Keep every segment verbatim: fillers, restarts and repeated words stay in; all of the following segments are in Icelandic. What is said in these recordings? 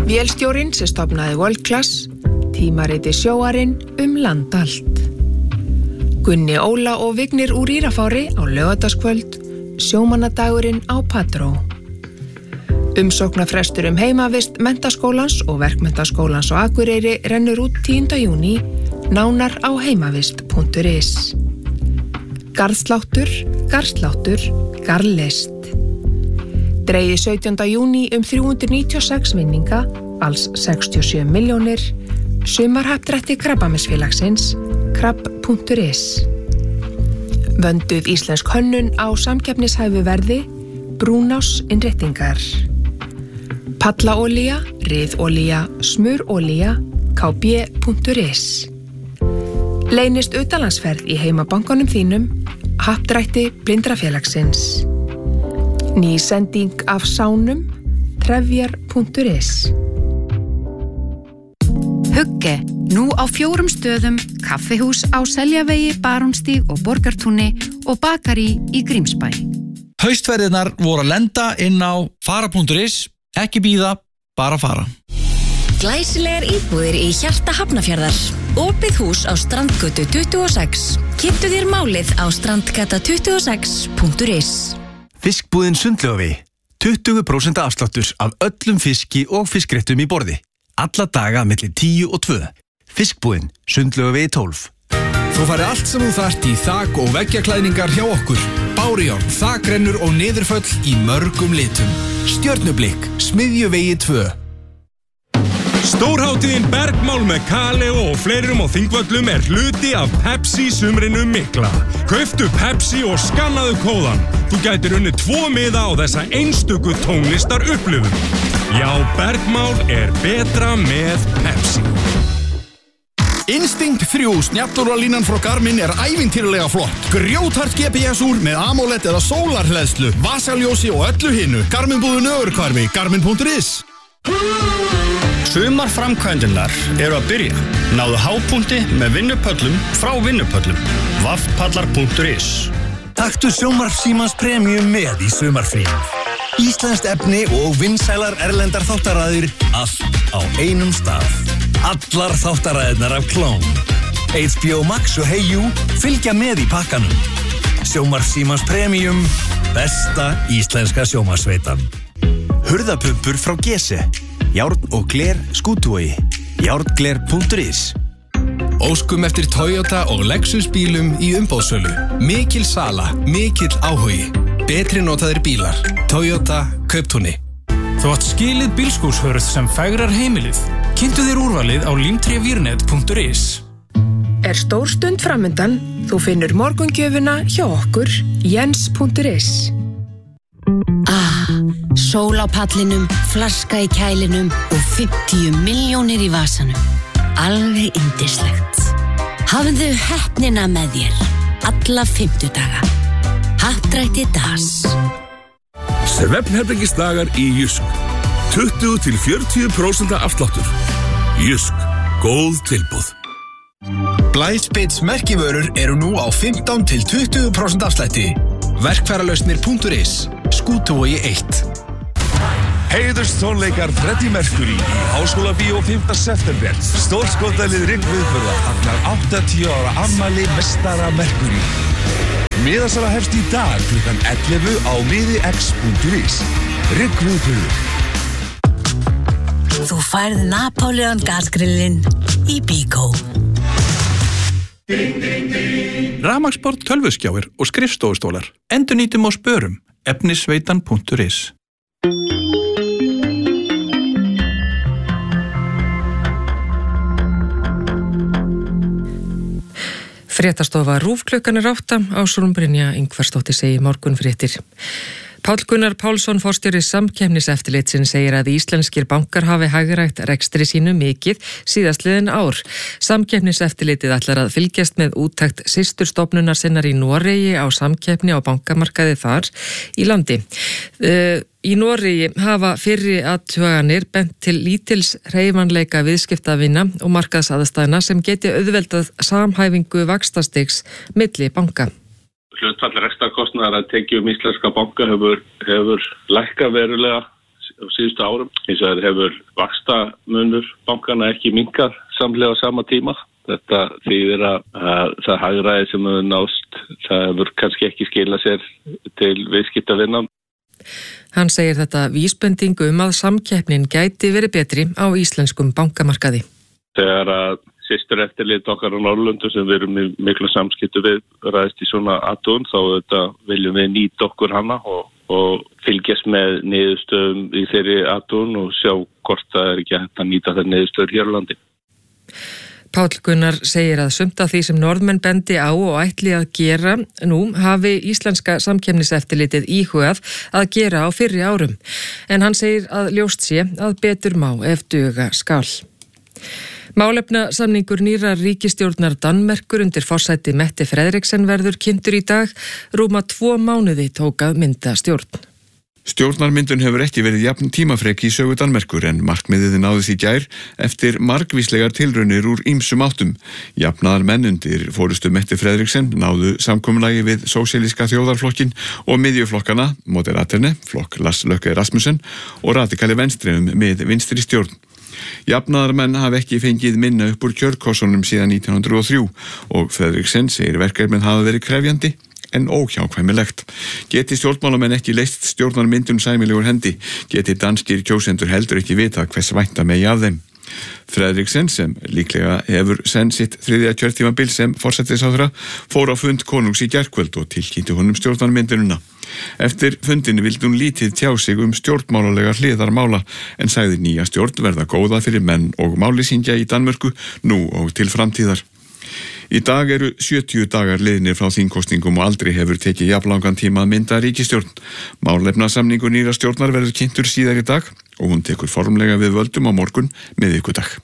Vélstjórinn sem stofnaði World Class, tímariti Sjóarinn um land allt. Gunni Óla og Vignir úr Írafári á laugardagskvöld, sjómannadagurinn á Patró. Umsóknarfrestur um heimavist menntaskólans og verkmenntaskólans á Akureyri rennur út tíunda júní, nánar á heimavist punktur is. Garðsláttur, garðsláttur, garðlist. Dregið sautjánda júní um þrjú hundruð níutíu og sex vinninga, alls sextíu og sjö milljónir, sumarhappdrætti Krabbameinsfélagsins, krabb punktur is. Vönduð íslensk hönnun á samkeppnishæfu verði, brúnás innréttingar. Pallaolía, riðolía, smurolía, k b punktur is. Leynist utanlandsferð í heimabankanum þínum, happdrætti Blindrafélagsins. Ný sending af sánum, trefjar punktur is. Hugge, nú á fjórum stöðum, kaffihús á Seljavegi, Barónstíg og Borgartúni og bakari í Grímsbæ. Haustverðirnar voru að lenda inn á fara punktur is, ekki bíða, bara fara. Glæsilegar íbúðir í hjarta Hafnarfjarðar. Opið hús á Strandgötu tuttugu og sex. Kynntu þér málið á strandgata tuttugu og sex punktur is. Fiskbúðin Sundlaugavegi. tuttugu prósent afsláttur af öllum fiski og fiskréttum í borði. Alla daga milli tíu og tvö. Fiskbúðin Sundlaugavegi tólf. Þú færi allt sem þú þarft í þak- og veggjaklæðningar hjá okkur. Bárujárn, þakrennur og niðurföll í mörgum litum. Stjörnublikk, Smiðjuvegi tvö. Stórhátíðin Bergmál með Kaleo og fleirum á Þingvöllum er hluti af Pepsi sumrinu mikla. Kauftu Pepsi og skannaðu kóðan. Þú gætir unnið tvo miða á þessa einstöku tónlistar upplifun. Já, Bergmál er betra með Pepsi. Instinct þrjú snjallúralínan frá Garmin er ævintýrlega flott. Grjóthart G P S-úr með AMOLED eða sólarhleðslu, vasaljósi og öllu hinu. Garmin búðin Ögurhvarfi, garmin punktur is. Sumar framkvæmdinnar eru að byrja. Náðu hápunkti með vinnupöllum frá vinnupöllum. vaffpallar punktur is. Taktu sjónvarpssímans Premium með í sumarfríum. Íslenskt efni og vinsælar erlendar þáttaraðir, allt á einum stað. Allar þáttaraðirnar af Klón. H B O Max og Hey You fylgja með í pakkanum. Sjónvarpssímans Premium, besta íslenska sjónvarpssveitan. Hurðapumpur frá Gese. Járn og gler Skútuvogi. járngler punktur is. Óskum eftir Toyota og Lexus bílum í umboðssölu. Mikil sala, mikill áhugi. Betri notaðir bílar. Toyota Kauptúni. Þú átt skilið bílskúrshörð sem fegrar heimilið. Kynntu þér úrvalið á limtrevírnet punktur is. Er stór stund framundan, þú finnur morgungjöfuna hjá okkur, jens punktur is. Ah, sól á pallinum, flaska í kælinum og fimmtíu milljónir í vasanum. Alveg yndislegt. Hafðu heppnina með þér, alla fimmtudaga. Happdrætti Das. Svefnherbergisdagar í Jysk. tuttugu til fjörutíu prósent afsláttur. Jysk, góð tilboð. Blæspits merkivörur eru nú á fimmtán til tuttugu prósent afslætti. Verkfæralausnir punktur is. Skútuvogi eitt. Heiðurstónleikar Freddie Mercury í Háskólabíó fimmta september. Stórskotalið Rigg Viðburða fagnar áttatíu ára afmæli meistara Mercury. Miðasala hefst í dag klukkan ellefu á miðix punktur is. Rigg Viðburður. Þú færð Napoleon gasgrillin í Bíkó. Rafmagnsborð, tölvuskjáir og skrifstofustólar. Endurnýtum og spörum. efnisveitan punktur is. Fréttastofa RÚV klukkan er átta, Ásrún Brynja Ingvarsdóttir segir morgunfréttir. Páll Gunnar Pálsson, forstjóri Samkeppniseftirlitsins, segir að íslenskir bankar hafi hagrætt rekstri sínu mikið síðastliðin ár. Samkeppniseftirlitið ætlar að fylgjast með úttekt systurstofnunar sinnar í Noregi á samkeppni á bankamarkaði þar í landi. Í Noregi hafa fyrri athuganir bent til lítils hreyfanleika viðskiptavina og markaðsaðstæðna sem geti auðveldað samhæfingu vaxtastigs milli banka. Hlutfall rekstrarkostnaðar að tekjum íslenska banka hefur, hefur lækkað verulega á síðustu árum. Hins vegar hefur vaxtamunur bankana ekki minnkað samhliða á sama tíma. Þetta þýðir að, að það hagræði sem hefur nást, það hefur kannski ekki skilað sér til viðskiptavina. Hann segir þetta vísbendingu um að samkeppnin gæti verið betri á íslenskum bankamarkaði. Þegar að systur eftirlit okkar á Norðurlöndum sem við erum í miklu samskipti við ræðist í svona athugun, þá þetta viljum við nýta okkur hana og, og fylgjast með niðurstöðum í þeirri athugun og sjá hvort það er ekki hægt að nýta þær niðurstöður hér á landi. Páll Gunnar segir að sumt af því sem Norðmenn bendi á og ætli að gera nú hafi íslenska samkeppniseftirlitið íhugað að gera á fyrri árum. En hann segir að ljóst sé að betur má ef duga skal. Málefnasamningur nýrar ríkisstjórnar Danmerkur undir forsæti Mette Frederiksen verður kynntur í dag. Rúma tvo mánuði tók að mynda stjórn. Stjórnarmyndun hefur ekki verið jafn tímafrek í sögu Danmerkur en markmiðið náðist í gær eftir margvíslegar tilraunir úr ýmsum áttum. Jafnaðar menn undir forystu Mette Frederiksen náðu samkomulagi við Sósíalíska þjóðarflokkin og miðjuflokkana, Moderaterne, flokk Lars Løkke Rasmussen og Radikale Venstre með vinstri stjórn. Jafnaðar menn hafi ekki fengið minna upp úr kjörkossunum síðan nítján hundruð og þrjú og Frederiksen segir verkefnin hafa verið krefjandi en óhjákvæmilegt. Geti stjórnmálamenn ekki leyst stjórnarmyndun sæmilegur hendi, geti danskir kjósendur heldur ekki vita hvers vænta megi af þeim. Frederiksen, sem líklega hefur senn sitt þriðja kjörtímabil sem forsætisráðherra, fór á fund konungs í gærkvöld og tilkynnti honum stjórnarmyndunina. Eftir fundinu vildi hún lítið tjá sig um stjórnmálulega hliðarmála en sagði nýja stjórn verða góða fyrir menn og mállýsingja í Danmörku nú og til framtíðar. Í dag eru sjötíu dagar liðnir frá þingkosningum og aldrei hefur tekið jafnlangan tíma að mynda ríkisstjórn. Málefnasamningur nýra stjórnar verður kynntur síðar í dag og hún tekur formlega við völdum á morgun miðvikudag.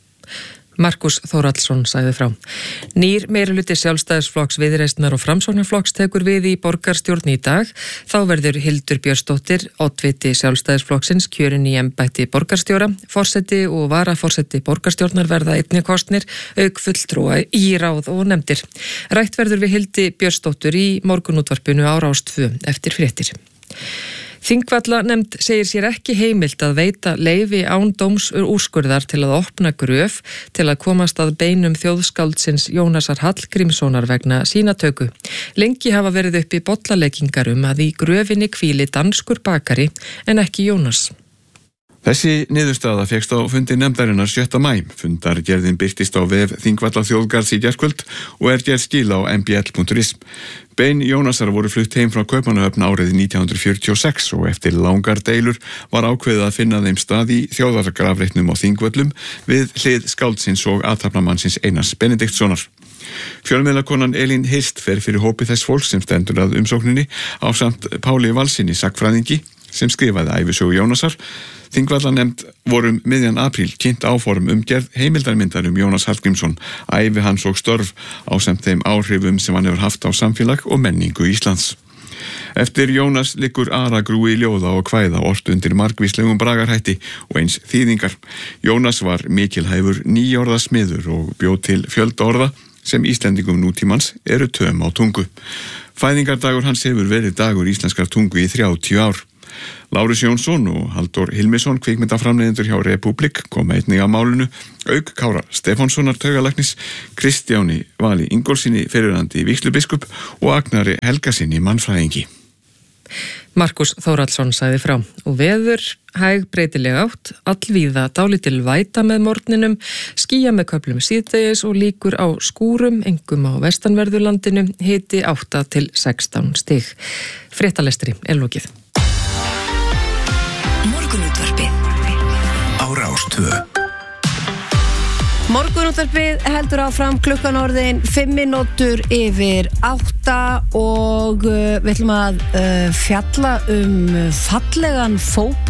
Markus Þórhallsson sagði frá. Nýr meirihluti Sjálfstæðisflokks, Viðreisnar og Framsóknarflokks tekur við í borgarstjórn í dag. Þá verður Hildur Björnsdóttir, oddviti Sjálfstæðisflokksins, kjörin í embætti borgarstjóra. Forseti og varaforseti borgarstjórnar verða einnig kosnir, auk fulltrúa í ráð og nefndir. Rætt verður við Hildi Björnsdóttur í morgunútvarpinu á Rás tvö eftir fréttir. Þingvallanefnd segir sér ekki heimilt að veita leyfi án dómsúrskurðar til að opna gröf til að komast að beinum þjóðskáldsins Jónasar Hallgrímssonar vegna sínatöku. Lengi hafa verið uppi bollaleikingar um að í gröfinni hvíli danskur bakari en ekki Jónas. Þessi niðurstaða fékkst á fundi nefndarinnar sjötta maí. Fundargerðin birtist á vef Þingvalla þjóðgarðs í gærkvöld og er gerð skil á m b l punktur is. Bein Jónasar voru flutt heim frá Kaupmannahöfn árið nítján hundruð fjörutíu og sex og eftir langar deilur var ákveðið að finna þeim stað í þjóðargrafreitnum á Þingvöllum við hlið skáldsins og athafnamannsins Einars Benediktssonar. Fjölmiðlakonan Elín Hirst fer fyrir hópi þess fólks sem stendur að umsókninni ásamt Páli Valsinni sagnfræðingi sem skrifaði ævisögu Jónasar. Þingvallanefnd vorum miðjan apríl kynnt áform um gerð heimildarmyndar um Jónas Hallgrímsson, ævi hans og störf ásamt þeim áhrifum sem hann hefur haft á samfélag og menningu Íslands. Eftir Jónas liggur aragrúi ljóða og kvæða ort undir margvíslegum bragarhætti og eins þýðingar. Jónas var mikilhæfur nýorða smiður og bjóð til fjölda orða sem Íslendingum nútímans eru töm á tungu. Fæðingardagur hans hefur verið dagur íslenskar tungu í þrjátíu ár. Lárus Jónsson og Halldór Hilmisson, kvikmyndaframleiðendur hjá Republik, koma einnig að málinu, auk Kára Stefánssonar taugalæknis, Kristjáni Vali Ingólfssyni fyrrverandi vígslubiskup og Agnari Helgasyni mannfræðingi. Markus Þórhallsson sagði frá. Og veður hæg breytileg átt, allvíða dálítil væta með morgninum, skýja með köflum síðdegis og líkur á skúrum, engum á vestanverðurlandinu, hiti átta til sextán stig. Fréttalestri er lokið. Morgunútvarpið á Rás tvö. Morgunútvarpið heldur áfram klukkan orðin fimm mínútur yfir átta og uh, við ætlum að uh, fjalla um fallegan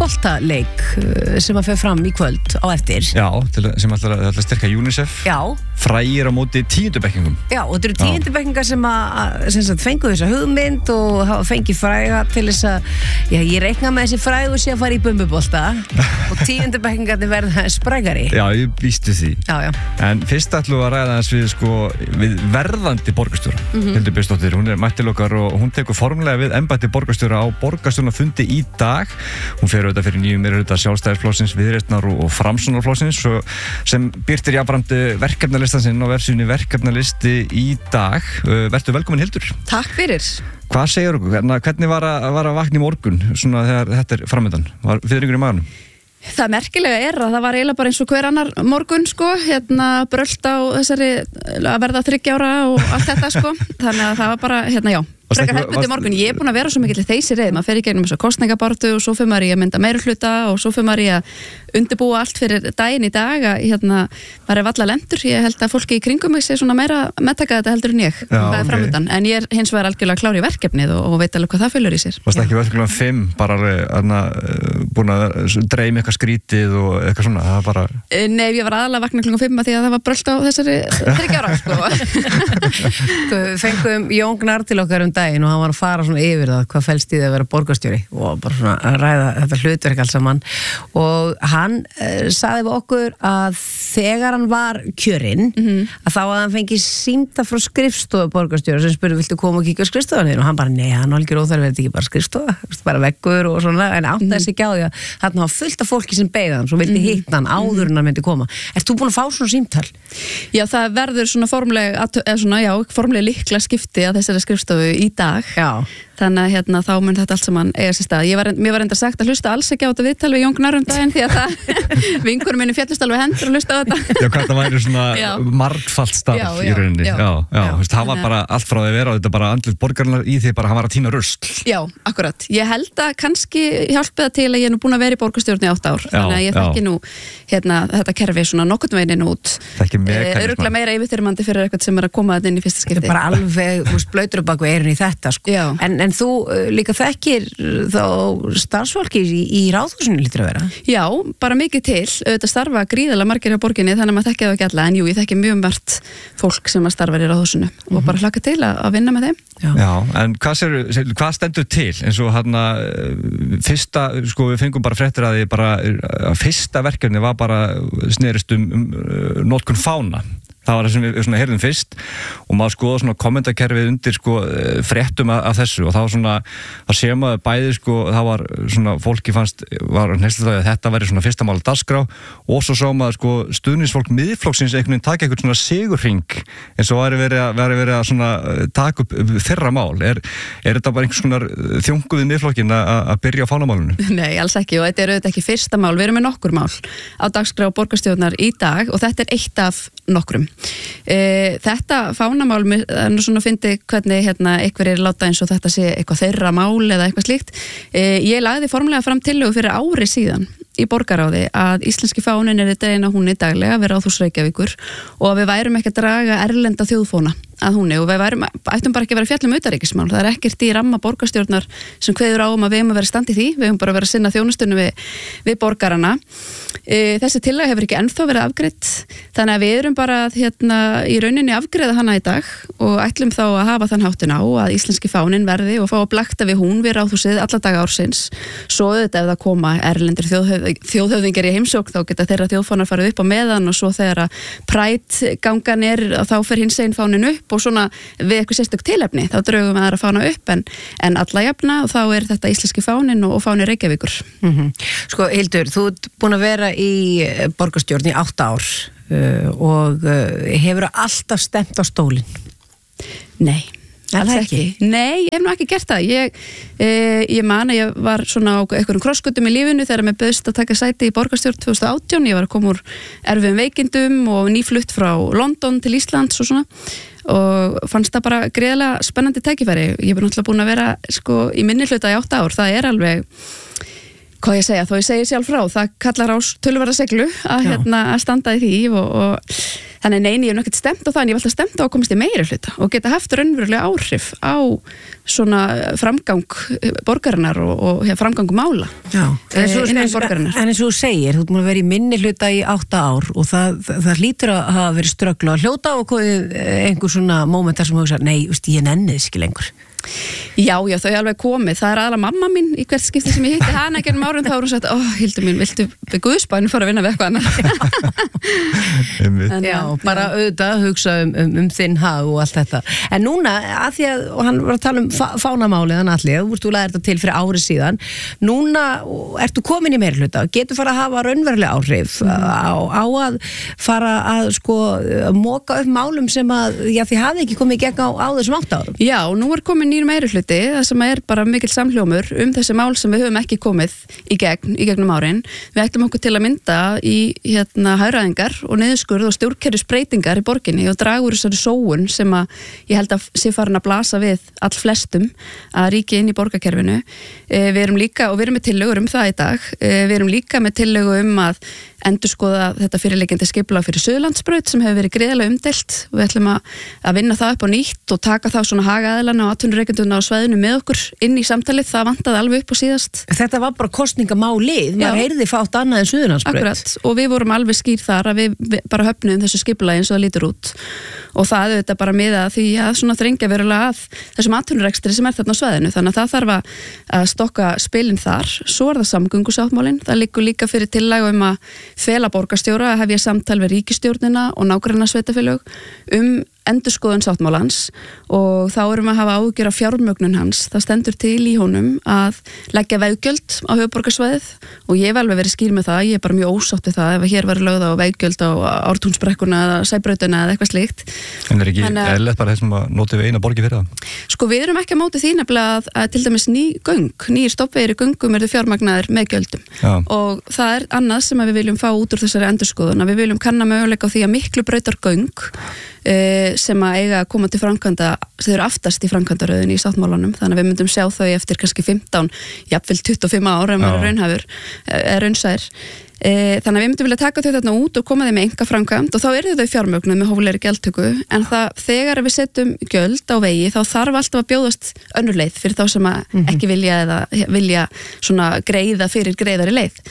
fótboltaleik uh, sem að fer fram í kvöld á eftir. Já, til, sem ætlar að, að styrka UNICEF. Já, frægir á móti tíundubekkingum. Já, og þetta eru tíundubekkingar sem að sem sagt fengu þessa hugmynd og hafa fengið fræga til þess að já, ég reikna með þessi frægu sé að fara í bumbubolta og tíundubekkingarnir verða sprægari. Já, ég býstu því. Já, já. En fyrst ætlum við að ræða þess við sko við verðandi borgarstjóra. Mhm. Hildur Björnsdóttir, hún er mættil okkar og hún tekur formlega við embætti borgarstjóra á borgarstjórnarfundi í dag. Hún fer auðvitað fyrir nýjum meirihluta Sjálfstæðisflokksins, Viðreisnar og Framsóknarflokksins sem birtir jafnframt verkefnalistan sinn á vefsíðunni verkefnalisti í dag. Vertu velkomin Hildur. Takk fyrir. Hvað segir þú? Hvernig var að, var að vakna í morgun svona þegar þetta er framöndan? Var fiðringur í maganum? Það merkilega er að það var eiginlega bara eins og hver annar morgun sko, hérna brölt á þessari að verða þriggja ára og allt þetta sko, þannig að það var bara, hérna já, frekar hefðbundi morgun. Ég er búin að vera svo mikill þeysi reið, maður fer í gegnum þessu kostningabaráttu og svo fer maður í að mynda meirihluta og svo fer maður í að undirbúa allt fyrir daginn í dag að hérna, maður er valla lendur, ég held að fólki í kringum mig sé svona meira meðtaka þetta heldur en ég, Já, það er ok. framöndan, en ég er hins vegar algjörlega klár í verkefnið og, og veit alveg hvað það fylgur í sér. Varst ekki verðurlega fimm bara alveg búin að dreyma eitthvað skrítið og eitthvað svona, það var bara... Nei, ég var aðalega að vakna klukkan fimm að því að það var brölt á þessari þriggja ára sko. Við fengum Jón Gnarr til okkar um daginn og hann var að fara svona yfir það hvað felst í það að vera borgarstjóri og bara svona að ræða þetta hlutverk alls saman og hann uh, saði við okkur að þegar hann var kjörinn Mhm. að þá að hann fengi símta frá skrifstofu borgarstjóra sem spurði viltu koma og kíkja á skrifstofan og hann bara nei, hann algjör óþarf verði ekki bara skrifstofa, bara veggur og svona en átti þessi ekki á því að hann var fullt af fólki sem beigði hann, svo vildi Mhm. hitta hann áður en hann myndi koma. Ert þú búin að fá svona símtal? Já, það verður svona formleg, eða svona, já, formleg líkla skipti að þessari skrifstofu í dag. Já. Þannig að hérna, þá mun þetta allt saman eiga sér stað. Ég var, mér var enda sagt að hlusta alls ekki á þetta viðtal við Jón Gnarr um daginn því að það, vinkunum minni fjallist alveg hendur að hlusta á þetta. Já, hvað það væri svona Já. margfalt starf Já, í já, rauninni. já. Já, já, Já. Veist, það var bara allt frá því að vera og þetta bara andlit borgarnar í því bara hann var að tína rusl. Já, akkurat. Ég held að kannski hjálpi það til að ég er nú búin að vera í borgarstjórn í átta ár. Já, Þannig að ég já. þekki nú hérna, þetta kerfi svona nokkurn veginn út. Þekki mekanismann. Örugglega meira yfirþyrmandi fyrir eitthvað sem er að koma þetta inn í fyrsta skipti. Þetta er bara alveg, þú veist, blautur á baku eyrun í þetta sko. En, en þú uh, líka þekkir uh, þá starfsfólki í, í ráðhúsinu lítur að vera? Já, bara mikið til. Auðvitað starfa gríðarlega margir á borginni þannig að maður þekki það ekki alla. En jú, ég þekki mjög margt fólk sem að starfa í ráðhúsinu og bara hlaka til að, að vinna með þeim. Já, Já en hvað, sér, hvað stendur til eins og hann að fyrsta, sko við fengum bara fréttir að því bara að fyrsta verkefni var bara snerist um, um uh, notkun fána. Það var það sem við svona heyrðum fyrst og maður skoða svona kommentakerfið undir sko fréttum af, af þessu og það var svona, það sé maður bæði sko, það var svona, fólki fannst, var nefnilega að þetta væri svona fyrsta mála dagskrá og svo sá maður sko stuðningsfólk miðflokksins einhvern veginn taka eitthvað svona sigurhring eins og væri verið að, væri verið að svona taka upp þeirra mál. Er, er þetta bara einhvers konar þjónguð í miðflokkin að byrja á fánamálinu? Nei, alls ekki og þetta er auðvitað ekki fyrsta mál, við erum með nokkur mál á dagskrá borgarstjórnar í dag og þetta er eitt af nokkrum. E, þetta fánamál, það er nú svona að fyndi hvernig hérna, einhverjir láta eins og þetta sé eitthvað þeirra mál eða eitthvað slíkt. E, ég lagði formlega fram tillögu fyrir ári síðan í borgaráði að íslenski fánin er þetta eina húnni daglega við Ráðhús Reykjavíkur og að við værum ekki að draga erlenda þjóðfána að húnni og við værum, ættum bara ekki að vera fjallum utanríkismál, það er ekkert í ramma borgarstjórnar sem kveður á um að við hefum að vera standi því, við hefum bara að vera að sinna þjónustunum við, við borgarana. E, þessi tillaga hefur ekki ennþá verið afgreitt, þannig að við erum bara hérna, í rauninni afgreiða hana í dag og ætlum þá að hafa þann háttin á að íslenski fánin verði og fá að blakta við hún við Ráðhúsið alla daga ársins, svo auðvitað ef það koma erlendir þjóðhöf, þjóðhöfðingar í heimsókn þá geta þeirra þjóðfánar farið upp á meðan og svo þegar að Pride gangan er þá fer hinsegin fánin upp og svona við eitthvað sérstök tilefni, þá draugum við aðra fána upp en, en alla jafna og þá er þetta íslenski fánin og, og fáni Reykjavíkur. Mm-hmm. Sko Hildur, þú ert búin að vera í borgarstjórn í átta ár uh, og uh, hefur alltaf stemt á stólinn? Nei. Alls ekki. Nei, ég hef nú ekki gert það. Ég, e, ég man að ég var svona á einhverjum krossgötum í lífinu þegar mér bauðst að taka sæti í borgarstjórn tvö þúsund og átján. Ég var að koma úr erfiðum veikindum og nýflutt frá London til Íslands og svona og fannst það bara greiðlega spennandi tækifæri. Ég er náttúrulega búin að vera sko, í minni hluta í átta ár. Það er alveg, hvað ég segja, þó ég segi sjálf frá, það kallar á töluverða seglu að, hérna, að standa í því og, og þannig neini, ég hef náttúrulega stemt á það en ég hef alltaf stemt á að komast í meiri hluta og geta haft raunverulega áhrif á svona framgang borgarinnar og, og ja, framgang mála Já, en eins og, innan eins, borgarinnar. En eins og þú segir, þú ert múin að vera í minni hluta í átta ár og það, það, það lítur að hafa verið ströggla að hljóta og einhver svona mómentar sem hugsa, nei, veist, ég nenni þess ekki lengur. Já, já, þau er alveg komið. Það er aðalega mamma mín í hvert skipti sem ég hitti hana gennum árum þá er hún sagt, ó, Hildur mín, viltu við Guðspænu fara að vinna við eitthvað annar? Já, bara auðvitað hugsa um, um, um þinn hag og allt þetta. En núna, að því að, og hann var að tala um fánamálið, hann allir, þú veist, þú lagðir þetta til fyrir ári síðan, núna ertu komin í meirhluta, getur fara að hafa raunverulega áhrif mm. á, á að fara að, sko, móka upp málum sem að, já, þið hafði ekki komið í gegn á, á þessum átta árum. Já, nú er komin nýr meiri hluti, það sem er bara mikill samhljómur um þessi mál sem við höfum ekki komið í gegn, í gegnum árin. Við ætlum okkur til að mynda í hérna hagræðingar og niðurskurð og stjórnkerfisbreytingar í borginni og draga úr þessari sóun sem að ég held að sé farin að blasa við all flestum að ríki inn í borgarkerfinu. E, við erum líka, og við erum með tillögur um það í dag, e, við erum líka með tillögu um að endurskoða þetta fyrirliggjandi skipulag fyrir Suðurlandsbraut sem hefur verið gríðarlega umdeilt og við ætlum að, að vinna það upp á nýtt og taka þá svona hagaðilana og atvinnurekendurna á svæðinu með okkur inn í samtalið, það vantaði alveg upp á síðast. Þetta var bara kosningamálið, maður heyrði fátt annað en Suðurlandsbraut. Akkurat, og við vorum alveg skýr þar að við, við bara höfnum þessu skipulagi eins og það lítur út og það auðvitað bara miða því að svona þrengja verulega að þessum atvinnurekstri sem er þarna á svæðinu, þannig að það þarf að stokka spilin þar. Svo er það samgöngusáttmálin, það liggur líka fyrir tillaga um að fela borgarstjóra að hefja samtal við ríkisstjórnina og nágrannasveitarfélög um endurskoðun sáttmálans og þá erum við að hafa áhyggjur af fjármögnun hans. Það stendur til í honum að leggja veggjöld á höfuðborgarsvæðið og ég hef alveg verið skýr með það, ég er bara mjög ósátt við það ef hér var lögð á veggjöld á Ártúnsbrekkuna eða Sæbrautuna eða eitthvað slíkt. En er ekki eðlilegt bara þessum að noti við eina borgi fyrir það? Sko við erum ekki að móti því nefnilega að, að til dæmis ný göng, nýjir stoppvegir í göngum eru fjármagnaðir með gjöldum. Já. Og það er annað sem við viljum fá út úr þessari endurskoðun, að við viljum kanna möguleika á því að miklu brautar göng sem að eiga að koma til framkvæmda, þau eru aftast í framkvæmdaröðinni í sáttmálanum, þannig að við myndum sjá þau eftir kannski fimmtán, jafnvel tuttugu og fimm ára ef maður er raunhæfur, er raunsær. Þannig að við myndum vilja taka þau þarna út og koma þeim með enga framkvæmd og þá eru þau fjármögnuð með hóflegri gjaldtöku, en það, þegar við setjum gjöld á vegi þá þarf alltaf að bjóðast önnur leið fyrir þá sem að ekki vilja eða vilja svona greiða fyrir greiðari leið.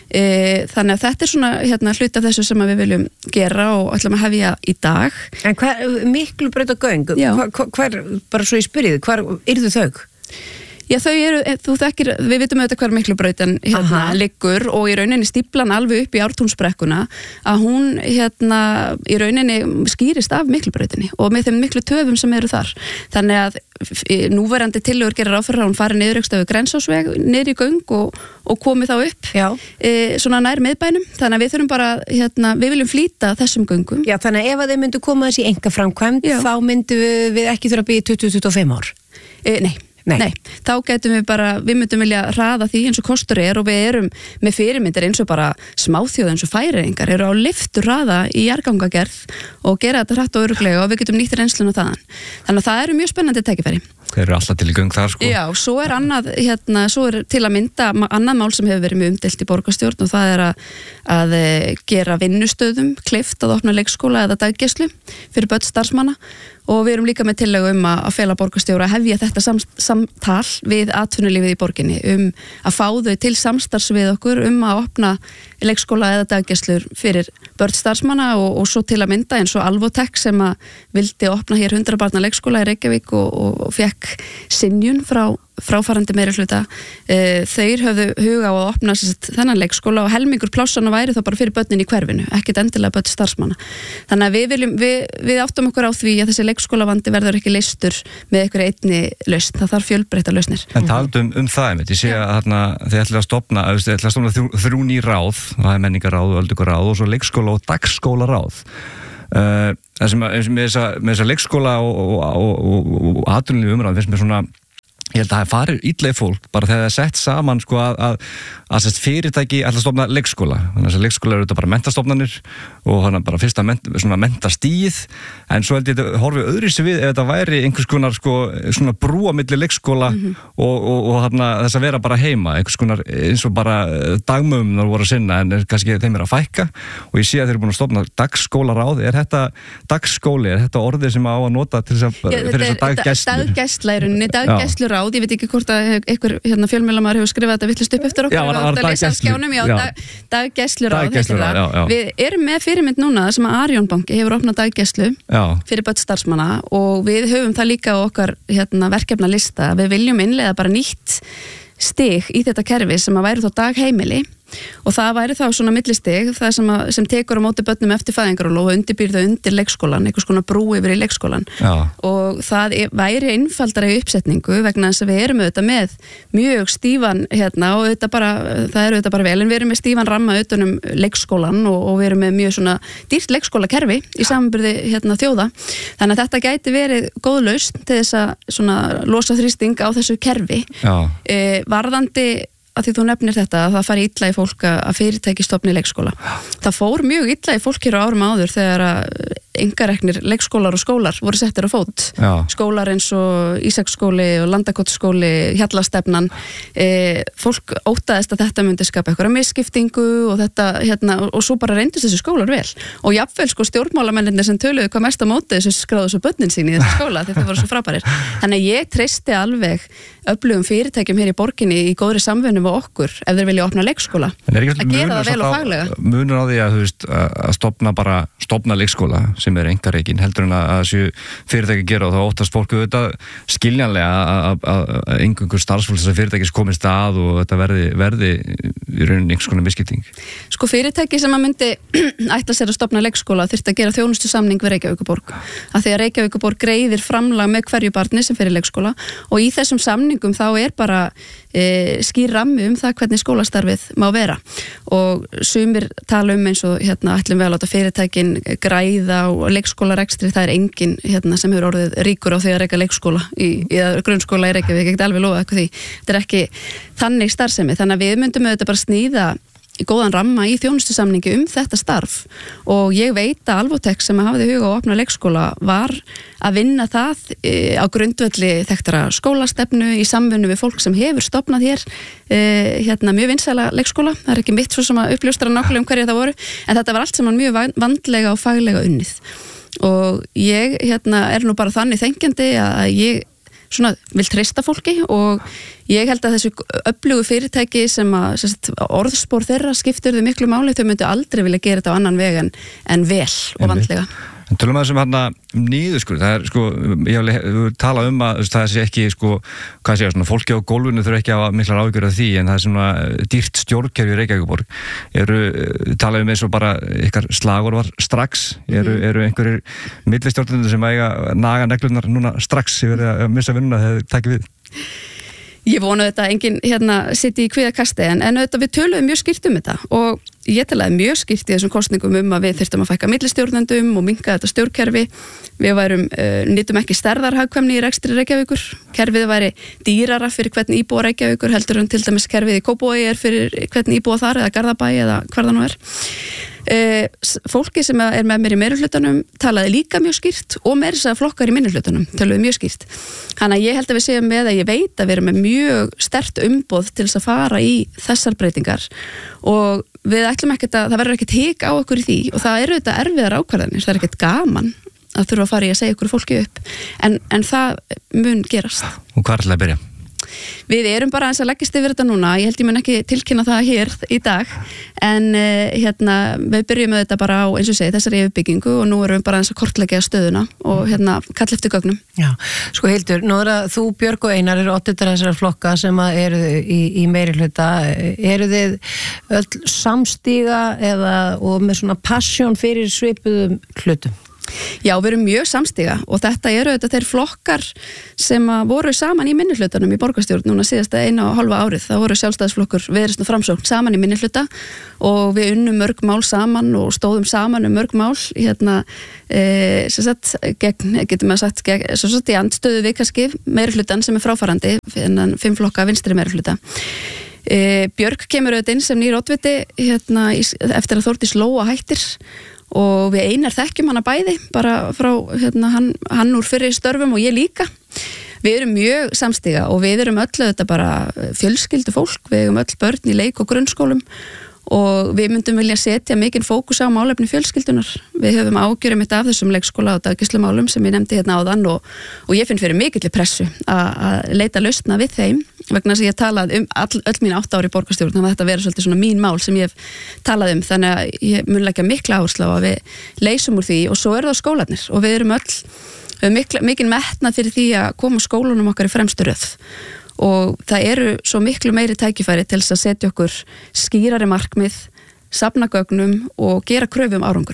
Þannig að þetta er svona hérna, hluti af þessu sem við viljum gera og ætlum að hefja í dag. En hver, miklu braut og göng, hver, hver, bara svo ég spyrði, hvar yrðu þau? Já, þau eru, þú þekkir, við vitum auðvitað hver Miklubrautin hérna liggur og í rauninni stíplan alveg upp í Ártúnsbrekkuna að hún hérna í rauninni skýrist af Miklubrautinni og með þeim miklu töfum sem eru þar. Þannig að núverandi tillögur gerir ráð fyrir að hún fari niður ekstöfu Grensásveg, niður í göng og, og komi þá upp e, svona nær miðbænum. Þannig að við þurfum bara, hérna, við viljum flýta þessum göngum. Já, þannig að ef að þeir myndu koma þessi enga framkvæmd, þá myndu við, við ekki þurfa að býja tuttugu til tuttugu og fimm ár? E, nei. Nei. Nei, þá getum við bara, við myndum vilja hraða því eins og kostur er og við erum með fyrirmyndir eins og bara smáþjóð eins og Færeyingar eru á lyftur hraða í jarðgangagerð og gera þetta hratt og örugglega og við getum nýtt reynsluna þaðan. Þannig að það eru mjög spennandi tækifæri. Þeir eru alltaf til í göng þar sko. Já, svo er annað, hérna, svo er til að mynda annað mál sem hefur verið mjög umdeilt í borgarstjórn og það er að, að gera vinnustöðum kleift að opna leikskóla eða daggæslu fyrir börn starfsmanna og við erum líka með tillögu um að fela borgarstjóra að hefja þetta sam, samtal við atvinnulífið í borginni um að fá þau til samstarfs við okkur um að opna leikskóla eða daggæslur fyrir börn starfsmanna og, og svo til að mynda eins og Alvotek sem að vildi opna hér hundrað barna leikskóla í Reykjavík og, og, og fekk synjun frá fráfarandi meiri hluta. E, þeir höfðu huga á að opna sérst, þennan leikskóla og helmingur plássana væri þá bara fyrir börnin í hverfinu, ekkit endilega börn starfsmanna. Þannig að við, viljum, við, við áttum okkur á því að þessi leikskólavandi verður ekki leystur með einhverju einni lausn, það þarf fjölbreytta lausnir. En taldum um, um það, ég sé að þarna, þið ætlaði að stopna, þið ætlaði að stopna þrjú, þrjú ný ráð, það er menningaráð og öldungaráð og svo leikskóla og dagskólaráð. Uh, það sem að, með þessa leikskóla og, og, og, og, og atvinnulífi umræð finnst mér svona ég held að það farir illa í fólk bara þegar það er sett saman sko að, að, að sett fyrirtæki ætla að stofna leikskóla þannig að leikskóla eru þetta bara mentastofnanir og þannig bara fyrsta ment, svona mentastíð en svo held ég þetta horfið öðru sér við ef þetta væri einhvers konar sko svona brúa milli leikskóla mm -hmm. og, og, og þarna þess að vera bara heima einhvers konar eins og bara dagmömmunar voru að sinna en er, kannski þeim er að fækka og ég sé að þeir eru búin að stofna dagskólaráð er þetta dagskóli, er þetta orðið sem á að nota til þess að fyrir þess að daggæslu daggæsla í rauninni, daggæslur ráð, ég veit ekki hvort að einhver hérna, fjölmiðlamar hefur skrifað þetta villist upp eftir okkur já, var, var daggæslu já, dag, daggæslu ráð já, já. Við erum með fyrirmynd núna sem að Arion banki hefur opnað daggæslu fyrir börn starfsmanna og við höfum það líka á okkar hérna, verkefna lista, við viljum innleiða bara nýtt stig í þetta kerfi sem að væri þá dagheimili og það væri þá svona millistig það sem, að, sem tekur á móti börnum eftir fæðingarólof og undirbýr þau undir leikskólan einhvers konar brú yfir í leikskólan Já. og það er, væri einfaldara í uppsetningu vegna þess að við erum auðvitað með mjög stífan hérna og auðvitað bara, það er auðvitað bara vel en við erum með stífan ramma utanum leikskólan og, og við erum með mjög svona dýrt leikskólakerfi í samanburði hérna þjóða þannig að þetta gæti verið góð lausn til þess að svona losa þrýsting á þessu kerfi e, varðandi að því þú nefnir þetta að það fari illa í fólk að fyrirtæki stofni leikskóla. Það fór mjög illa í fólk hér á árum áður þegar að einkareknir leikskólar og skólar voru settir á fót. Já. Skólar eins og Ísaksskóli og Landakotsskóli, Hjallastefnan. E, fólk óttaðist að þetta myndi skapa eitthvað misskiptingu og þetta, hérna, og, og svo bara reyndist þessu skólar vel. Og jafnvel sko stjórnmálamennir sem töluðu hvað mest á móti þessu skráðu svo börnin sín í þessu skóla því þau voru svo frábærir. Þannig að ég treysti alveg öflugum fyrirtækjum hér í borginni í góðri samvinnu með okkur ef þeir vilja opna leikskóla. Að gera það vel og faglega. Munur á því að, þú veist, að stofna bara stofna leikskóla sem er einkareikin heldur en að þessu fyrirtæki gera og þá óttast fólku auðvitað skiljanlega að einhverjum starfsfólk þess að fyrirtækis komist að og þetta verði, verði í rauninni einhvers konar misskipting. Sko fyrirtæki sem að myndi ætla sér að stofna leikskóla þyrfti að gera þjónustu samning við Reykjavíkurborg að því að Reykjavíkurborg greiðir framlag með hverju barni sem fer í leikskóla og í þessum samningum þá er bara e, skýr rammi um það hvernig skólastarfið má vera og sumir tala um eins og hérna ætlum við að láta fyrirtækin græða og leikskólarekstri, það er enginn hérna, sem hefur orðið ríkur á því að reka leikskóla í, í grunnskóla í Reykjavík, ég get alveg lofa eitthvað því, þetta er ekki þannig starfsemi, þannig að við myndum auðvitað bara sníða í góðan ramma í þjónustusamningi um þetta starf og ég veit að Alvotek sem hafði huga á að opna leikskóla var að vinna það e, á grundvelli þekktara skólastefnu í samvinnu við fólk sem hefur stofnað hér e, hérna mjög vinsæla leikskóla, það er ekki mitt svo sem að uppljóstra nákvæmlega um hverja það voru en þetta var allt saman mjög vandlega og faglega unnið og ég hérna er nú bara þannig þengjandi að ég svona vil treysta fólki og ég held að þessu öflugu fyrirtæki sem að sérst, orðspor þeirra skiptur þau miklu máli, þau myndu aldrei vilja gera þetta á annan veg en, en vel og vandlega. En tölum að þessum hérna nýðuskur, það er sko, ég vil tala um að það sé ekki sko, hvað sé ég, svona fólki á gólfinu þurfa ekki að miklar ágjör af því en það er svona dýrt stjórnkerfi í Reykjavíkurborg. Eru, tala um eins og bara ykkar slagur var strax, eru, eru einhverjir millistjórnendur sem eiga naga neglunar núna strax yfir að missa vinnuna þegar þeir takir við? Ég vonu þetta að enginn hérna sitti í kvíðakasti en, en auðvitað við töluðum mjög skýrt um þetta og ég talaði mjög skýrt í þessum kostningum um að við þyrftum að fækka millistjórnendum og minnka þetta stjórnkerfi. Við værum, uh, nýtum ekki stærðarhagkvæmni í rekstri Reykjavíkur. Kerfið væri dýrara fyrir hvern íbúa Reykjavíkur heldur en til dæmis kerfið í Kópavogi er fyrir hvern íbúa þar eða Garðabæ eða hvar það nú er. Uh, fólki sem er með mér í meirihlutanum talaði líka mjög skýrt og meira þess að flokkar í minnihlutanum talaði mjög skýrt. Þannig að ég held að við segjum með að ég veit að við erum með mjög sterkt umboð til þess að fara í þessar breytingar og við ætlum ekkert að, það verður ekkert hik á okkur í því og það eru þetta erfiðar ákvarðanir, það er ekkert gaman að þurfa að fara í að segja okkur fólki upp en, en það mun gerast. Og hvað er alltaf að byrja? Við erum bara eins að leggist yfir þetta núna, ég held ég mun ekki tilkynna það hér í dag en uh, hérna við byrjum með þetta bara á eins og segi þessari yfirbyggingu og nú erum við bara eins að kortleggja stöðuna og hérna kalla eftir gögnum. Já, sko Hildur, nú er að þú Björg og Einar eru oddvitar þessara flokka sem að eru í, í meirihluta, eru þið öll samstíga eða og með svona passion fyrir svipuðum hlutum? Já, við erum mjög samstiga og þetta eru þetta þeir flokkar sem voru saman í minnihlutanum í borgarstjórn núna síðasta eina og halva árið. Það voru Sjálfstæðisflokkur, Viðreisn og Framsókn saman í minnihluta og við unnum mörg mál saman og stóðum saman um mörg mál hérna, e, sem sagt, gegn, getum við sagt, gegn, sem sagt í andstöðu við kannski meirihlutan sem er fráfarandi, en fimm flokka vinstri meirihluta. E, Björg kemur auðvitað inn sem nýr oddviti hérna, eftir að Þórdís Lóa hættir og við Einar þekkjum hana bæði bara frá hérna, hann, hann úr fyrri störfum og ég líka. Við erum mjög samstiga og við erum öll þetta bara fjölskyldu fólk, við erum öll börn í leik og grunnskólum og við myndum vilja setja mikinn fókus á málefni fjölskyldunar. Við höfum ágjörum eitt af þessum leikskóla og daggæslumálum sem ég nefndi hérna áðan og, og ég finn fyrir mikilli pressu að leita lausna við þeim vegna þess að ég talað um all, öll mín átta ári í borgarstjórn, þannig að þetta verður svolítið svona mín mál sem ég hef talað um, þannig að ég mun leggja mikla áherslu á að við leysum úr því og svo eru það skólarnir og við erum öll við mikinn metnað fyrir því að koma skólunum okkar í fremstu röð og það eru svo miklu meiri tækifæri til þess að setja okkur skýrari markmið, safna gögnum og gera kröfu um árangur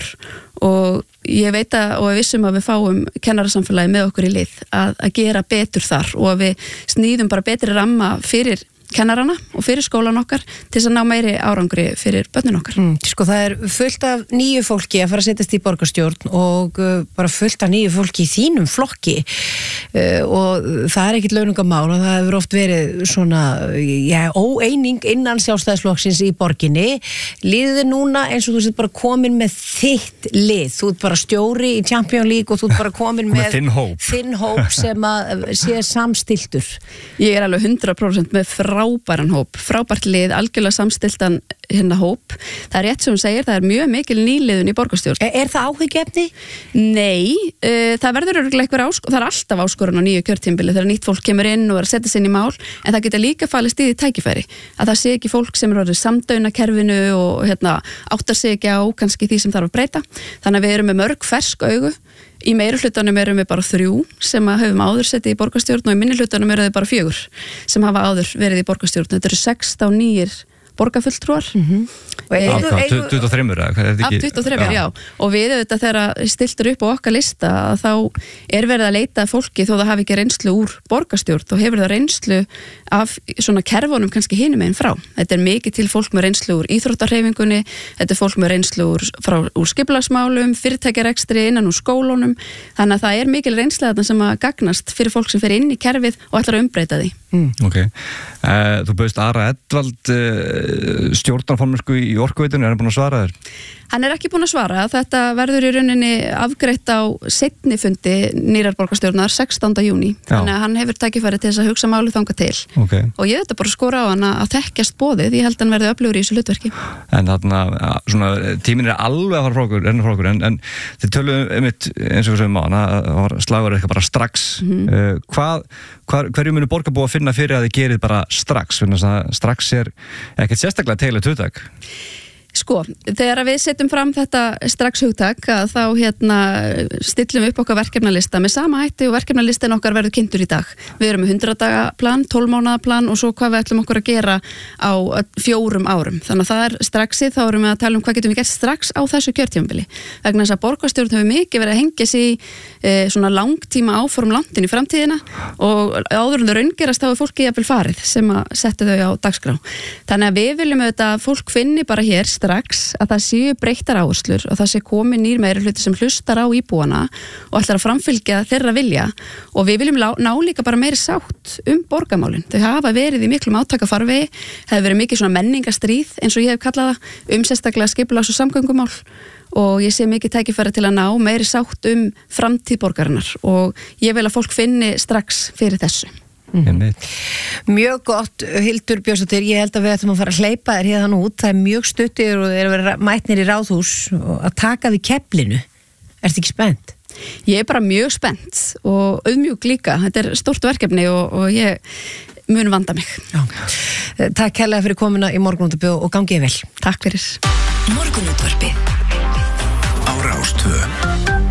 og ég veit að og við vissum að við fáum kennarasamfélagi með okkur í lið að, að gera betur þar og að við snýðum bara betri ramma fyrir kennarana og fyrir skólan okkar til þess að ná meiri árangri fyrir börnin okkar. Mm, sko það er fullt af nýju fólki að fara að setjast í borgarstjórn og uh, bara fullt af nýju fólki í þínum flokki uh, og það er ekkit launungamál og það hefur oft verið svona já, óeining innan Sjálfstæðisflokksins í borginni. Líður þið núna eins og þú sett bara komin með þitt lið, þú ert bara stjóri í Champions League og þú ert bara komin með, með þinn hóp. þinn hóp sem að sé samstiltur. Ég er alveg hundrað prósent með frábæran hóp, frábært lið, algjörlega samstiltan hérna hóp. Það er rétt sem hún segir, það er mjög mikil nýliðun í borgarstjórn. Er, er það áhyggjefni? Nei, uh, það verður örugglega eitthvað áskorun, það er alltaf áskorun á nýju kjörtímabili þegar nýtt fólk kemur inn og er að setja sig inn í mál, en það geta líka falist í því tækifæri, að það sé ekki fólk sem er orðið samdauna kerfinu og hérna, áttar sig ekki á kannski því sem þarf að breyta. Þannig að við erum með mörg fersk augu. Í meiri hlutanum erum við bara þrjú sem að höfum áður setið í borgarstjórn og í minni hlutanum eru þau bara fjögur sem hafa áður verið í borgarstjórn. Þetta eru sextán nýjir borgarfulltrúar. Mm-hmm. Af tuttugu og þrjú eða? Af tuttugu og þrjú, já. Og við auðvitað þegar stiltur upp á okkar lista þá er verið að leita fólki þó það hafi ekki reynslu úr borgarstjórn og hefur það reynslu af svona kerfunum kannski hinum einn frá. Þetta er mikið til fólk með reynslu úr íþróttahreyfingunni, þetta er fólk með reynslu úr, frá, úr skipulagsmálum, fyrirtækjarekstri innan úr skólunum, þannig að það er mikil reynsla þarna sem að gagnast fyrir fólk sem fer inn í kerfið og ætlar að umbreyta því. Mm. Ok, uh, þú bauðst Ara Edvald uh, stjórnarformennsku í Orkuveitunni, er hann búin að svara þér? Hann er ekki búin að svara, þetta verður í rauninni afgreitt á seinni fundi nýrar borgarstjórnar sextánda júní, þannig að hann hefur tækifæri til þess að hugsa málið þangað til. Okay. Og ég þetta bara skora á hann að þekkjast boðið, ég held að hann verði öflugur í þessu hlutverki. En þarna, svona, tíminn er alveg að fara frá okkur, frá okkur en, en þið töluðum um eitt, eins og við sögum á hana, það var slagur eitthvað bara strax. Mm-hmm. uh, hvað, hvað, hverju munu borgarbúa að finna fyrir að þið gerið bara strax? Strax er ekkert sérstaklega teglegt hugtak. Sko, þegar við setjum fram þetta strax hugtak að þá hérna stillum við upp okkar verkefnalista með sama hætti og verkefnalistin okkar verður kynntur í dag. Við erum með hundrað daga plan, tólf mánaða plan og svo hvað við ætlum okkur að gera á fjórum árum. Þannig að það er straxið, þá erum við að tala um hvað getum við gert strax á þessu kjörtímabili. Vegna þess að borgarstjórn hefur mikið verið að hengja sig í e, svona langtíma áform langt inn í framtíðina og áður en þau raungerast þá er fólki jafnvel farið sem að setja þau á dagskrá. Þannig að við viljum auðvitað að fólk finni bara hér strax að það séu breyttar áherslur og það sé komið nýr meirihluti sem hlustar á íbúana og ætlar að framfylgja þeirra vilja og við viljum ná líka bara meiri sátt um borgarmálin. Þau hafa verið í miklum átakafarvegi, það hefur verið mikið svona menningastríð eins og ég hef kallað það um sérstaklega skipulags- og samgöngumál og ég sé mikið tækifæri til að ná meiri sátt um framtíð borgarinnar og ég vil að fólk finni strax fyrir þessu. Mm. Mjög gott, Hildur Björnsdóttir, ég held að við ætlum að fara að hleypa þér hérna út, það er mjög stuttir og þeir eru verið mætnir í ráðhús og að taka við keflinu. Ertu ekki spennt? Ég er bara mjög spennt og auðmjúk líka, þetta er stórt verkefni og, og ég mun vanda mig. Já. Takk kærlega fyrir komuna í Morgunútvarpið og gangið vel. Takk fyrir. Morgunútvarpið á Rás tvö.